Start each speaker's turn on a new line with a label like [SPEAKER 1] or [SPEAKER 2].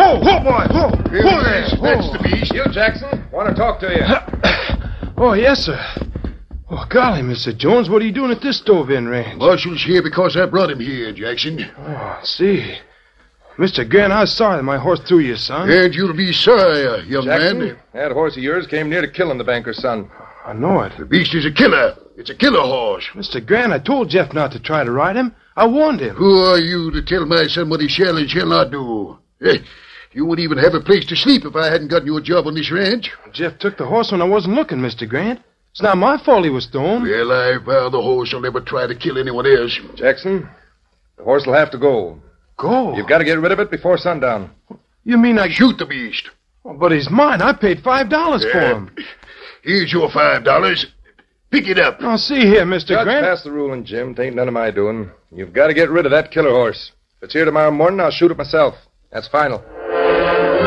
[SPEAKER 1] Whoa, boy. Whoa there.
[SPEAKER 2] That's the beast.
[SPEAKER 3] You, Jackson. Want to talk to you.
[SPEAKER 1] Oh, yes, sir. Oh, golly, Mr. Jones, what are you doing at this Stove-In ranch?
[SPEAKER 2] Marshal's here because I brought him here, Jackson.
[SPEAKER 1] Oh, I see. Mr. Grant, I was sorry that my horse threw you, son.
[SPEAKER 2] And you'll be sorry, young
[SPEAKER 3] Jackson,
[SPEAKER 2] man.
[SPEAKER 3] that horse of yours came near to killing the banker's son.
[SPEAKER 1] I know it.
[SPEAKER 2] The beast is a killer. It's a killer horse.
[SPEAKER 1] Mr. Grant, I told Jeff not to try to ride him. I warned him.
[SPEAKER 2] Who are you to tell my son what he shall and shall not do? You wouldn't even have a place to sleep if I hadn't gotten you a job on this ranch.
[SPEAKER 1] Jeff took the horse when I wasn't looking, Mr. Grant. It's not my fault he was thrown.
[SPEAKER 2] Well, I vow the horse will never try to kill anyone else.
[SPEAKER 3] Jackson, the horse will have to go.
[SPEAKER 1] Go?
[SPEAKER 3] You've got to get rid of it before sundown.
[SPEAKER 1] You mean I...
[SPEAKER 2] Shoot the beast.
[SPEAKER 1] Oh, but he's mine. I paid $5 for him.
[SPEAKER 2] Here's your $5. Pick it up.
[SPEAKER 1] Now, see here, Mr.
[SPEAKER 3] Judge,
[SPEAKER 1] Grant.
[SPEAKER 3] pass the ruling, Jim. It ain't none of my doing. You've got to get rid of that killer horse. If it's here tomorrow morning, I'll shoot it myself. That's final.